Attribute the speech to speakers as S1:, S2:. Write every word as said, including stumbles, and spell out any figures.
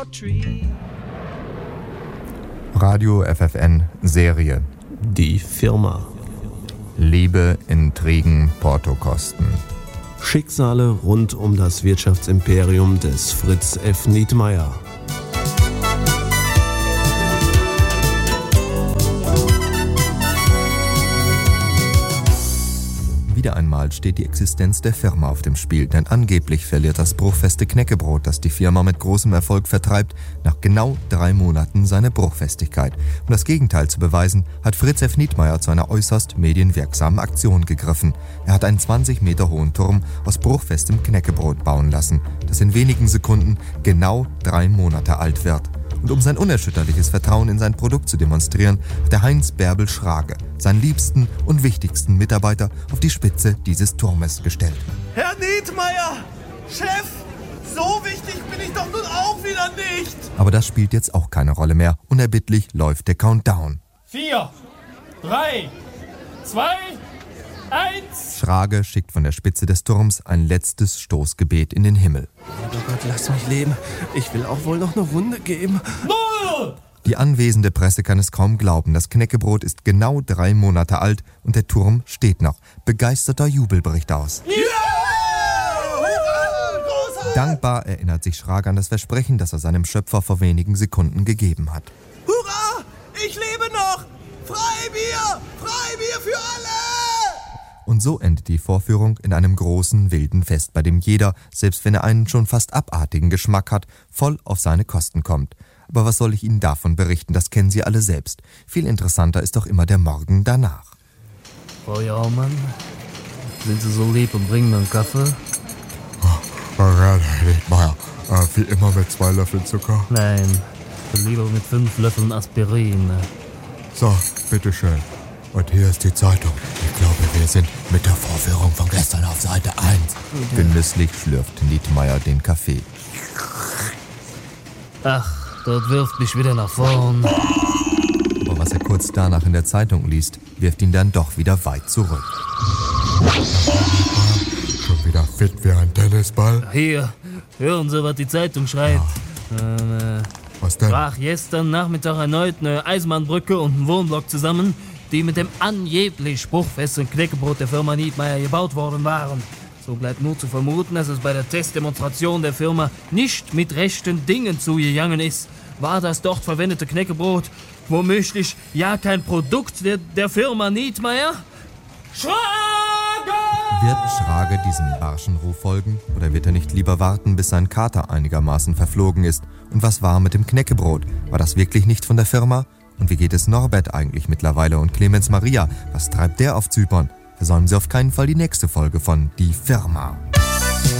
S1: Radio F F N Serie.
S2: Die Firma.
S1: Liebe, Intrigen, Portokosten.
S2: Schicksale rund um das Wirtschaftsimperium des Fritz F. Nietmeyer.
S1: Wieder einmal steht die Existenz der Firma auf dem Spiel, denn angeblich verliert das bruchfeste Knäckebrot, das die Firma mit großem Erfolg vertreibt, nach genau drei Monaten seine Bruchfestigkeit. Um das Gegenteil zu beweisen, hat Fritz F. Nietmeyer zu einer äußerst medienwirksamen Aktion gegriffen. Er hat einen zwanzig Meter hohen Turm aus bruchfestem Knäckebrot bauen lassen, das in wenigen Sekunden genau drei Monate alt wird. Und um sein unerschütterliches Vertrauen in sein Produkt zu demonstrieren, hat der Heinz Bärbel Schrage seinen liebsten und wichtigsten Mitarbeiter auf die Spitze dieses Turmes gestellt.
S3: Herr Nietmeyer, Chef, so wichtig bin ich doch nun auch wieder nicht.
S1: Aber das spielt jetzt auch keine Rolle mehr. Unerbittlich läuft der Countdown.
S3: Vier, drei, zwei, eins.
S1: Schrage schickt von der Spitze des Turms ein letztes Stoßgebet in den Himmel.
S2: Oh Gott, lass mich leben. Ich will auch wohl noch eine Runde geben.
S3: Null!
S1: Die anwesende Presse kann es kaum glauben. Das Knäckebrot ist genau drei Monate alt und der Turm steht noch. Begeisterter Jubel bricht aus.
S3: Ja! Hurra!
S1: Dankbar erinnert sich Schrage an das Versprechen, das er seinem Schöpfer vor wenigen Sekunden gegeben hat.
S3: Hurra! Ich lebe noch! Freibier! Freibier für alle!
S1: Und so endet die Vorführung in einem großen, wilden Fest, bei dem jeder, selbst wenn er einen schon fast abartigen Geschmack hat, voll auf seine Kosten kommt. Aber was soll ich Ihnen davon berichten? Das kennen Sie alle selbst. Viel interessanter ist doch immer der Morgen danach.
S4: Frau Jaumann, sind Sie so lieb und bringen mir einen Kaffee?
S5: Oh, ja, Herr Nietmeyer. Äh, wie immer mit zwei Löffeln Zucker.
S4: Nein, lieber mit fünf Löffeln Aspirin.
S5: So, bitteschön. Und hier ist die Zeitung. Ich glaube, wir sind mit der Vorführung von gestern auf Seite eins.
S1: Genüsslich schlürft Nietmeyer den Kaffee.
S4: Ach, dort wirft mich wieder nach vorn.
S1: Aber was er kurz danach in der Zeitung liest, wirft ihn dann doch wieder weit zurück.
S5: Schon wieder fit wie ein Tennisball.
S4: Hier, hören Sie, was die Zeitung schreibt. Ja. Ähm,
S5: Was denn?
S4: brach gestern Nachmittag erneut eine Eisenbahnbrücke und ein Wohnblock zusammen, die mit dem angeblich bruchfesten Knäckebrot der Firma Nietmeyer gebaut worden waren. So bleibt nur zu vermuten, dass es bei der Testdemonstration der Firma nicht mit rechten Dingen zugegangen ist. War das dort verwendete Knäckebrot womöglich ja kein Produkt der, der Firma Nietmeyer? Schrage!
S1: Wird Schrage diesem barschen Ruf folgen? Oder wird er nicht lieber warten, bis sein Kater einigermaßen verflogen ist? Und was war mit dem Knäckebrot? War das wirklich nicht von der Firma? Und wie geht es Norbert eigentlich mittlerweile und Clemens Maria? Was treibt der auf Zypern? Versäumen Sie auf keinen Fall die nächste Folge von Die Firma.